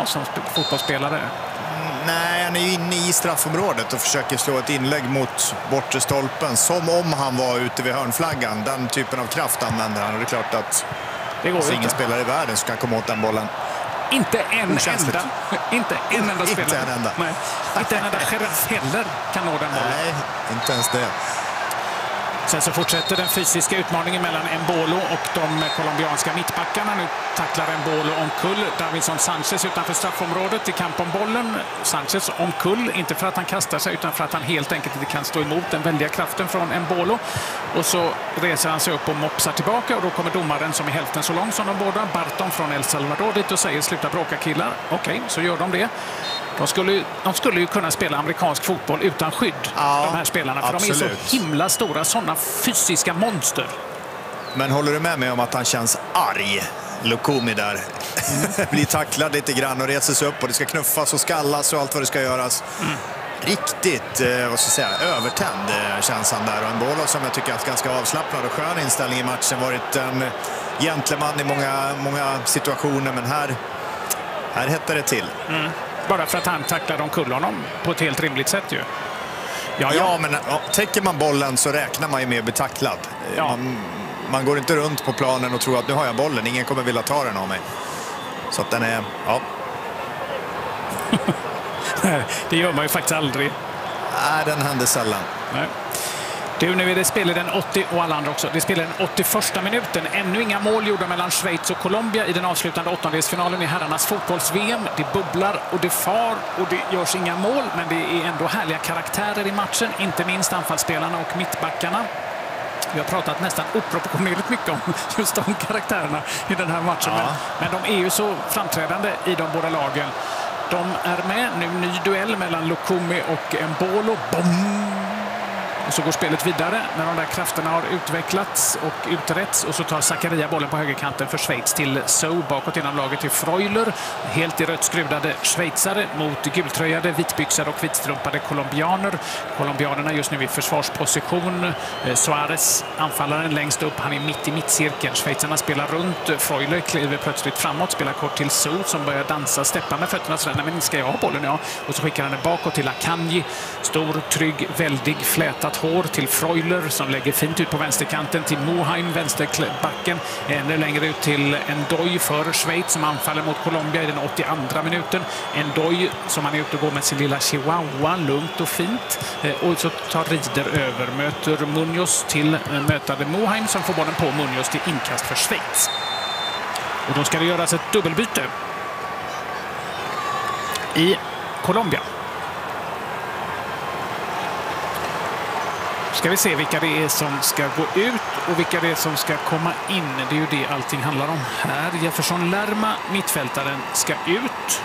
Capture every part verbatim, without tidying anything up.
bra som fotbollsspelare. Nej, han är ju inne i straffområdet och försöker slå ett inlägg mot bortre stolpen som om han var ute vid hörnflaggan. Den typen av kraft använder han och det är klart att det går ingen spelare i världen som kan komma åt den bollen. Inte en enda. Inte en enda spelare. Inte en enda. Nej. Inte en enda sheriff heller kan nå den bollen. Nej, inte ens det. Sen så fortsätter den fysiska utmaningen mellan Embolo och de colombianska mittbackarna. Nu tacklar Embolo omkull Davinson Sanchez utanför straffområdet i kamp om bollen. Sanchez omkull, inte för att han kastar sig utan för att han helt enkelt inte kan stå emot den väldiga kraften från Embolo. Och så reser han sig upp och mopsar tillbaka och då kommer domaren som är hälften så lång som de båda, Barton från El Salvador, dit och säger sluta bråka killar. Okej, okay, så gör de det. De skulle, de skulle ju kunna spela amerikansk fotboll utan skydd, ja, de här spelarna. För absolut. De är så himla stora, sådana fysiska monster. Men håller du med mig om att han känns arg? Lukumi där. Mm. Blir tacklad lite grann och reser sig upp och det ska knuffas och skallas och allt vad det ska göras. Mm. Riktigt, eh, vad ska jag säga, övertänd eh, känns han där. Och en boll som jag tycker är ganska avslappnad och skön inställning i matchen. Varit en gentleman i många, många situationer, men här, här hettar det till. Mm. Bara för att han tacklade omkull honom på ett helt rimligt sätt ju. Ja, ja. ja men ja, täcker man bollen så räknar man ju med att bli tacklad. Ja. Man, man går inte runt på planen och tror att nu har jag bollen. Ingen kommer vilja ta den av mig. Så att den är, ja. Det gör man ju faktiskt aldrig. Nej, den händer sällan. Nej. Du, nu är det spel i den åttio och alla andra också. Det spelar den åttioförsta minuten. Ännu inga mål gjorda mellan Schweiz och Colombia i den avslutande åttondelsfinalen i herrarnas fotbolls-V M. Det bubblar och det far och det görs inga mål, men det är ändå härliga karaktärer i matchen. Inte minst anfallsspelarna och mittbackarna. Vi har pratat nästan oproportionerligt mycket om just de karaktärerna i den här matchen. Ja. Men, men de är ju så framträdande i de båda lagen. De är med. Nu ny duell mellan Lukumi och Embolo. Boom! Och så går spelet vidare när de där krafterna har utvecklats och uträtts. Och så tar Zakaria bollen på högerkanten för Schweiz till So. Bakåt inom laget till Freuler. Helt i rött skruvade schweizare mot gultröjade, vitbyxade och vitstrumpade colombianer. Colombianerna just nu i försvarsposition. Suarez, anfallaren längst upp, han är mitt i mittcirkeln. Schweizarna spelar runt. Freuler kliver plötsligt framåt, spelar kort till So som börjar dansa, steppa med fötterna. Så där, men ska jag ha bollen? Ja. Och så skickar han den bakåt till Akanji. Stor, trygg, väldig, flätat hår till Freuler som lägger fint ut på vänsterkanten till Moheim, vänsterbacken. Ännu längre ut till Ndoye för Schweiz som anfaller mot Colombia i den åttioandra minuten. Ndoye som han är ute och går med sin lilla chihuahua, lugnt och fint. Och så tar Rieder över, möter Munoz till mötande Moheim som får bollen på Munoz till inkast för Schweiz. Och då ska det göras ett dubbelbyte i Colombia. Ska vi se vilka det är som ska gå ut och vilka det är som ska komma in. Det är ju det allting handlar om här. Jefferson Lerma, mittfältaren, ska ut.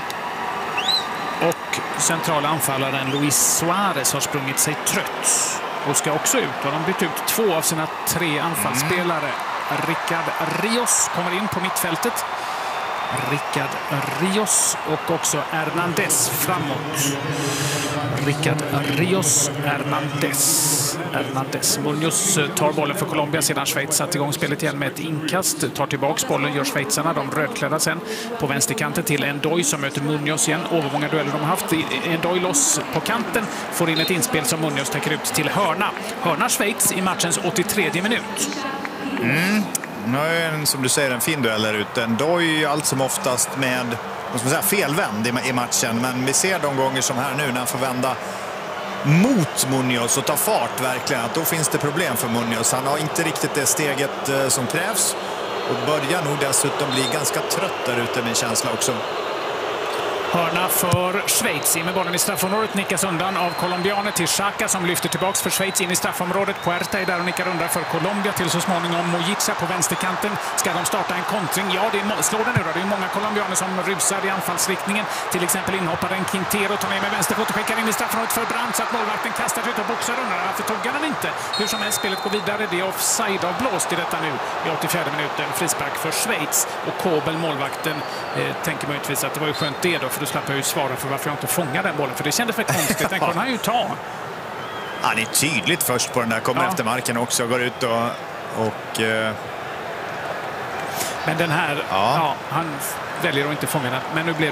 Och centrala anfallaren Luis Suarez har sprungit sig trött och ska också ut. Och de har bytt ut två av sina tre anfallsspelare. Mm. Rickard Rios kommer in på mittfältet. Rickard Rios och också Hernandez framåt. Rickard Rios, Hernandez. Hernandez. Munoz tar bollen för Colombia sedan Schweiz satt igång spelet igen med ett inkast. Tar tillbaks bollen, gör schweizarna. De rödklädda sen på vänsterkanten till Ndoye som möter Munoz igen. Övermånga dueller de har haft. Ndoye loss på kanten. Får in ett inspel som Munoz täcker ut till hörna. Hörna Schweiz i matchens åttiotredje minut. Mm. Nu är en, som du säger, en fin duell där ute. Ndoye allt som oftast med, vad ska man säga, felvänd i, i matchen. Men vi ser de gånger som här nu när han får vända mot Munoz och ta fart verkligen, att då finns det problem för Munoz. Han har inte riktigt det steget eh, som krävs och börjar nog dessutom bli ganska trött där ute, min känsla också. Hörna för Schweiz. In med bollen i straffområdet, nickas undan av colombianer till Xhaka som lyfter tillbaks för Schweiz in i straffområdet. Puerta är där och nickar undan för Colombia till så småningom Mojica på vänsterkanten. Ska de starta en kontring? Ja, det är, slår det nu då. Det är många colombianer som rusar i anfallsriktningen. Till exempel inhopparen Quintero tar ner med vänsterfot och skickar in i straffområdet för Brandt så att målvakten kastar ut och boxar undan. Varför tog han den inte? Hur som helst, spelet går vidare. Det är offside avblåst i detta nu i åttiofjärde minuten. Frispark för Schweiz och Kobel, målvakten, eh, tänker möjligtvis att det var ju skönt det då, för då slapp jag ju svara för varför jag inte fångar den bollen. För det kändes för konstigt. Den kunde han ju ta. Han är tydligt först på den där. Kommer ja. efter marken också. Går ut och... och uh... Men den här... Ja. Ja, han väljer att inte fånga den. Men nu blev